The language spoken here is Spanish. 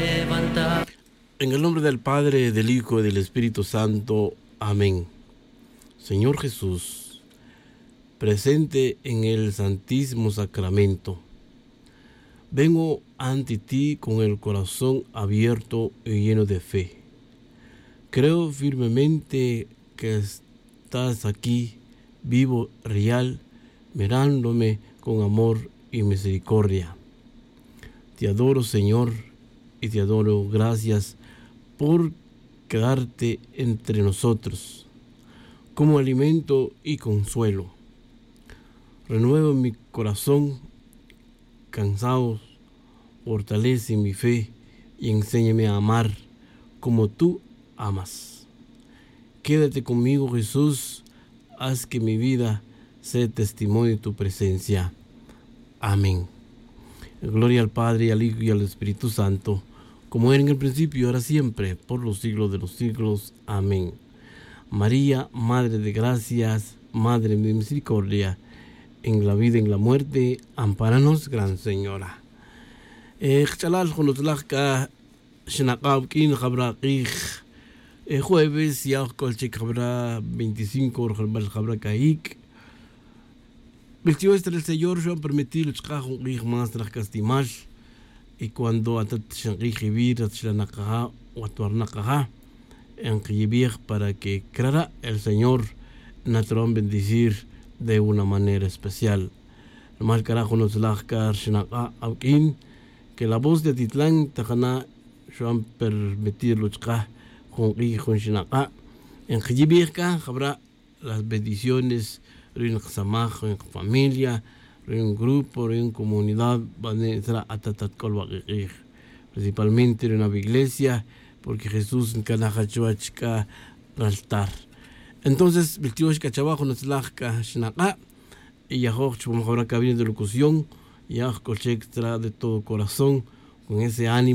levantar. En el nombre del Padre, del Hijo y del Espíritu Santo. Amén. Señor Jesús, presente en el Santísimo Sacramento, vengo ante ti con el corazón abierto y lleno de fe. Creo firmemente que estás aquí, vivo, real, mirándome con amor y misericordia. Te adoro, Señor, y te adoro. Gracias por quedarte entre nosotros como alimento y consuelo. Renueva mi corazón cansado, fortalece mi fe y enséñame a amar como tú amas. Quédate conmigo, Jesús, haz que mi vida sea testimonio de tu presencia. Amén. Gloria al Padre, al Hijo y al Espíritu Santo, como era en el principio, ahora siempre, por los siglos de los siglos. Amén. María, Madre de Gracias, Madre de Misericordia, en la vida y en la muerte, ampáranos, Gran Señora. Jueves, ya colche habrá 25 horas habrá caíc. El Señor yo permitir un más tras castimal. Y cuando atat recibir atlanakaha o atuarnakaha en que para que creara el Señor naturón bendecir de una manera especial. Nomás carajo nos lajkar shinaka aukin que la voz de Titlán tajana yo permitir luchka con shinaka en que habrá las bendiciones en samaj en familia, en grupo, en comunidad, principalmente en una iglesia, porque Jesús en Kanahachuachka altar. Entonces, Viltioshka Chabajo Netzlachka Shinaka, y Yahok Chumahora cabina de locución, Yahok extra de todo corazón, con ese ánimo.